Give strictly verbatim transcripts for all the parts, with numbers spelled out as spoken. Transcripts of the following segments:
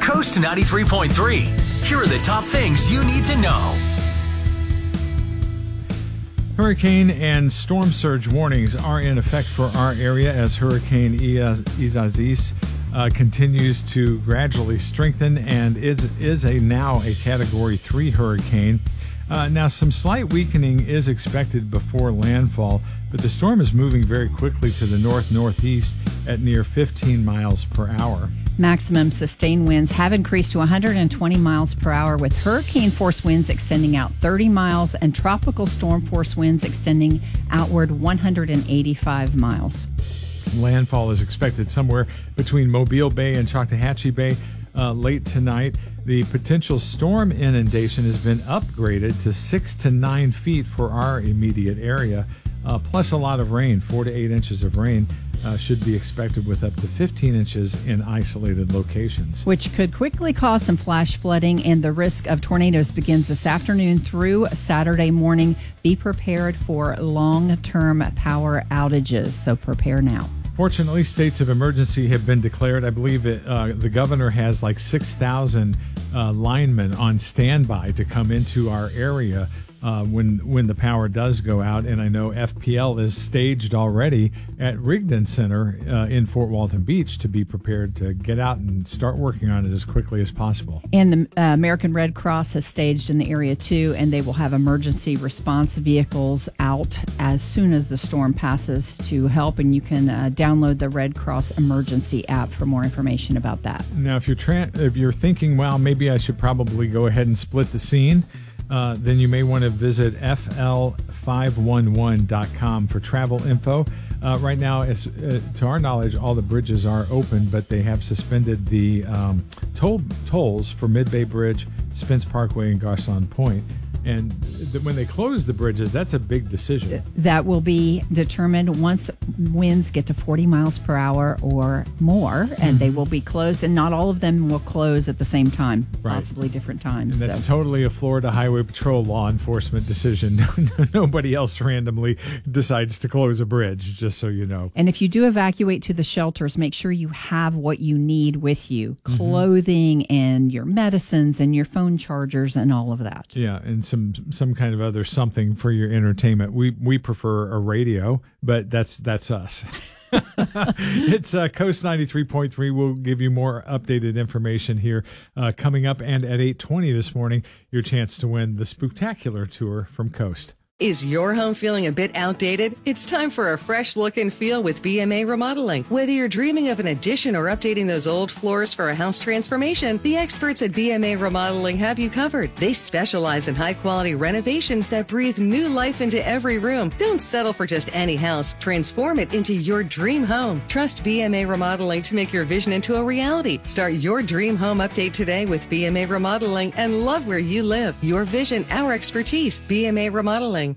Coast ninety-three point three. Here are the top things you need to know. Hurricane and storm surge warnings are in effect for our area as Hurricane Isaias uh, continues to gradually strengthen and is, is a now a Category three hurricane. Uh, now, some slight weakening is expected before landfall, but the storm is moving very quickly to the north-northeast at near fifteen miles per hour. Maximum sustained winds have increased to one hundred twenty miles per hour, with hurricane force winds extending out thirty miles and tropical storm force winds extending outward one hundred eighty-five miles. Landfall is expected somewhere between Mobile Bay and Choctawhatchee Bay uh, late tonight. The potential storm inundation has been upgraded to six to nine feet for our immediate area, uh, plus a lot of rain. Four to eight inches of rain uh, should be expected, with up to fifteen inches in isolated locations, which could quickly cause some flash flooding, and the risk of tornadoes begins this afternoon through Saturday morning. Be prepared for long-term power outages, so prepare now. Fortunately, states of emergency have been declared. I believe it, uh, the governor has like six thousand uh, linemen on standby to come into our area uh, when when the power does go out. And I know F P L is staged already at Rigdon Center uh, in Fort Walton Beach to be prepared to get out and start working on it as quickly as possible. And the uh, American Red Cross has staged in the area too, and they will have emergency response vehicles out as soon as the storm passes to help. And you can uh, download the Red Cross emergency app for more information about that. Now, if you're tra- if you're thinking, well, maybe I should probably go ahead and split the scene, Uh, then you may want to visit F L five one one dot com for travel info. Uh, right now, as, uh, to our knowledge, all the bridges are open, but they have suspended the um, toll tolls for Mid-Bay Bridge, Spence Parkway, and Garcon Point. And th- when they close the bridges, that's a big decision. That will be determined once winds get to forty miles per hour or more, and mm-hmm. they will be closed. And not all of them will close at the same time, right. Possibly different times. And that's so. totally a Florida Highway Patrol law enforcement decision. Nobody else randomly decides to close a bridge, just so you know. And if you do evacuate to the shelters, make sure you have what you need with you. Mm-hmm. Clothing and your medicines and your phone chargers and all of that. Yeah, and some some kind of other something for your entertainment. We we prefer a radio, but that's that's us. It's uh, Coast ninety-three point three. We'll give you more updated information here uh, coming up, and at eight twenty this morning, your chance to win the Spooktacular Tour from Coast. Is your home feeling a bit outdated? It's time for a fresh look and feel with B M A Remodeling. Whether you're dreaming of an addition or updating those old floors for a house transformation, the experts at B M A Remodeling have you covered. They specialize in high-quality renovations that breathe new life into every room. Don't settle for just any house. Transform it into your dream home. Trust B M A Remodeling to make your vision into a reality. Start your dream home update today with B M A Remodeling and love where you live. Your vision, our expertise. B M A Remodeling.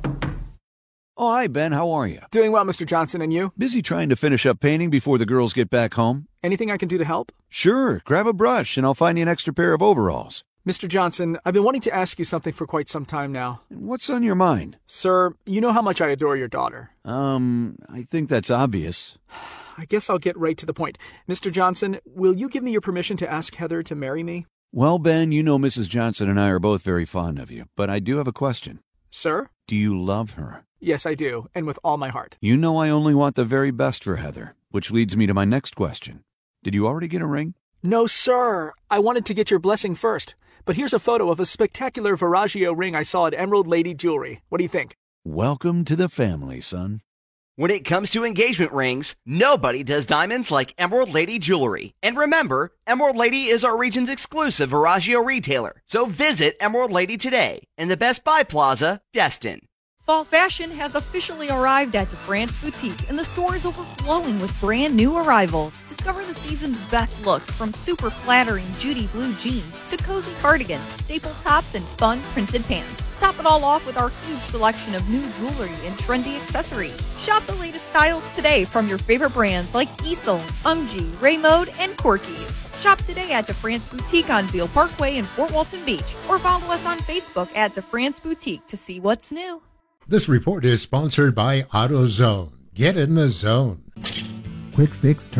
Oh, hi, Ben. How are you? Doing well, Mister Johnson, and you? Busy trying to finish up painting before the girls get back home. Anything I can do to help? Sure. Grab a brush, and I'll find you an extra pair of overalls. Mister Johnson, I've been wanting to ask you something for quite some time now. What's on your mind? Sir, you know how much I adore your daughter. Um, I think that's obvious. I guess I'll get right to the point. Mister Johnson, will you give me your permission to ask Heather to marry me? Well, Ben, you know Missus Johnson and I are both very fond of you, but I do have a question. Sir? Do you love her? Yes, I do, and with all my heart. You know I only want the very best for Heather, which leads me to my next question. Did you already get a ring? No, sir. I wanted to get your blessing first. But here's a photo of a spectacular Verragio ring I saw at Emerald Lady Jewelry. What do you think? Welcome to the family, son. When it comes to engagement rings, nobody does diamonds like Emerald Lady Jewelry. And remember, Emerald Lady is our region's exclusive Verragio retailer. So visit Emerald Lady today in the Best Buy Plaza, Destin. Fall fashion has officially arrived at DeFrance Boutique, and the store is overflowing with brand new arrivals. Discover the season's best looks, from super flattering Judy blue jeans to cozy cardigans, staple tops, and fun printed pants. Top it all off with our huge selection of new jewelry and trendy accessories. Shop the latest styles today from your favorite brands like Easel, Ungji, Raymode, and Corky's. Shop today at DeFrance Boutique on Beale Parkway in Fort Walton Beach, or follow us on Facebook at DeFrance Boutique to see what's new. This report is sponsored by AutoZone. Get in the zone. Quick Fix